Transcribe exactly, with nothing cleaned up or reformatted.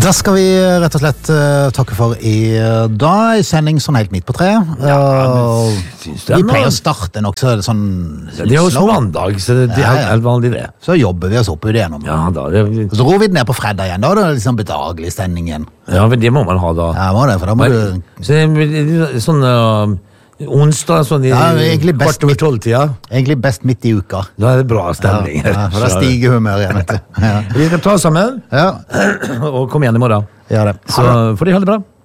Da skal vi rett og slett uh, takke for i dag. Sending sånn helt midt på tre. Ja, uh, synes det vi er pleier noe- å starte nok så sånn Det er jo slow. mandag, så det, det Ja, er ja. helt vanlig det. Så jobber vi oss opp ut igjennom. Ja, da, det, Og så roer vi det ned på fredag igjen. Da er det liksom bedagelig stemning igjen. ja, men det må man ha da. Ja, må det, for da må du... Så, det- sånn uh, onsdag, sånn i Ja, egentlig best kvart over tolv-tida, Egentlig best midt i uka. da er det bra stemning. Ja, ja, for da stiger humøret igjen, vet du. Ja, Vi skal ta oss sammen, ja, og kom igjen i morgen. gjør det. Så får de ha det bra.